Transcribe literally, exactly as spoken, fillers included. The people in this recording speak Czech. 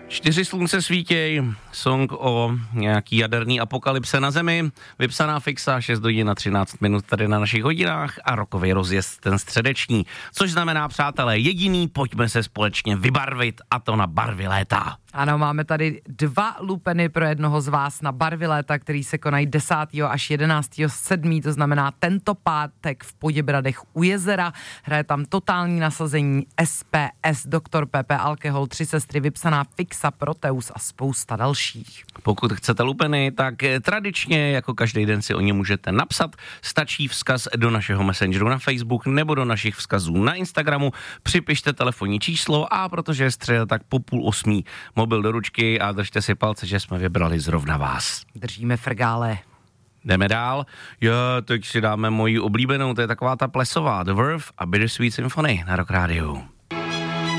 Čtyři slunce svítěj, song o nějaký jaderný apokalypse na Zemi, vypsaná fixa, šest hodin a třináct minut tady na našich hodinách a rokový rozjezd ten středeční. Což znamená, přátelé, jediný, pojďme se společně vybarvit, a to na barvy léta. Ano, máme tady dva lupeny pro jednoho z vás na barvy léta, který se konají desátého až jedenáctého sedmého to znamená tento pátek v Poděbradech u jezera. Hraje tam totální nasazení S P S, doktor P P, Alkohol, Tři sestry, vypsaná fixa, Proteus a spousta dalších. Pokud chcete lupeny, tak tradičně jako každý den si o ně můžete napsat. Stačí vzkaz do našeho messengeru na Facebook nebo do našich vzkazů na Instagramu. Připište telefonní číslo a protože je středa, tak po půl osmí mobil do ručky a držte si palce, že jsme vybrali zrovna vás. Držíme frgále. Jdeme dál. Jo, teď si dáme moji oblíbenou, to je taková ta plesová The Verve a Bittersweet Symphony na Rock Rádiu.